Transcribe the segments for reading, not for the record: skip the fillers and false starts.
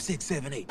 6, 7, 8.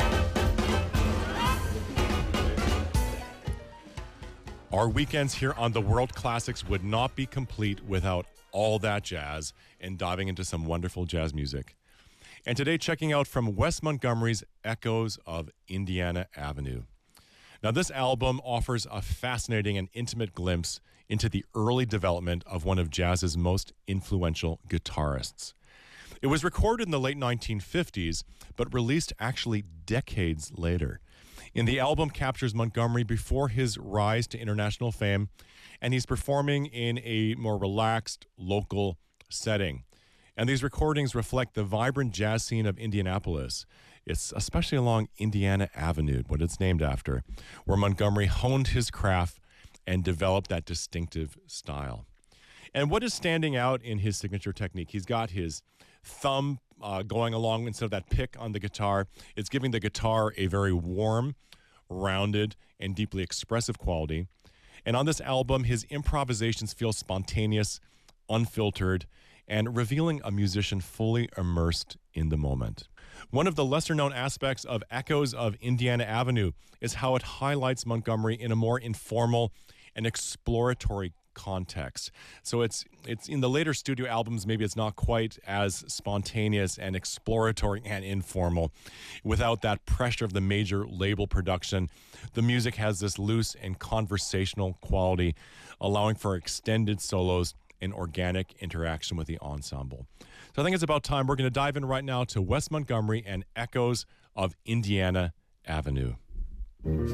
Our weekends here on the World Classics would not be complete without all that jazz and diving into some wonderful jazz music. And today, checking out from Wes Montgomery's Echoes of Indiana Avenue. Now, this album offers a fascinating and intimate glimpse into the early development of one of jazz's most influential guitarists. It was recorded in the late 1950s, but released actually decades later. And the album captures Montgomery before his rise to international fame, and he's performing in a more relaxed, local setting. And these recordings reflect the vibrant jazz scene of Indianapolis. It's especially along Indiana Avenue, what it's named after, where Montgomery honed his craft and developed that distinctive style. And what is standing out in his signature technique? He's got his thumb going along instead of that pick on the guitar. It's giving the guitar a very warm, rounded, and deeply expressive quality. And on this album, his improvisations feel spontaneous, unfiltered, and revealing a musician fully immersed in the moment. One of the lesser-known aspects of Echoes of Indiana Avenue is how it highlights Montgomery in a more informal and exploratory context. So it's in the later studio albums, maybe it's not quite as spontaneous and exploratory and informal. Without that pressure of the major label production, the music has this loose and conversational quality, allowing for extended solos and organic interaction with the ensemble. So I think it's about time. We're going to dive in right now to Wes Montgomery and Echoes of Indiana Avenue.